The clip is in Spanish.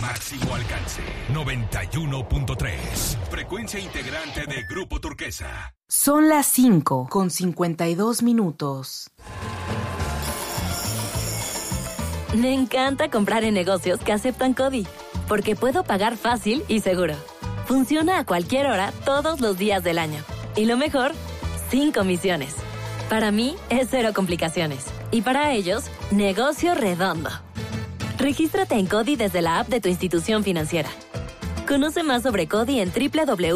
máximo alcance. 91.3. Frecuencia integrante de Grupo Turquesa. Son las 5:52. Me encanta comprar en negocios que aceptan CODI, porque puedo pagar fácil y seguro. Funciona a cualquier hora, todos los días del año. Y lo mejor, sin comisiones. Para mí, es cero complicaciones. Y para ellos, negocio redondo. Regístrate en CODI desde la app de tu institución financiera. Conoce más sobre CODI en www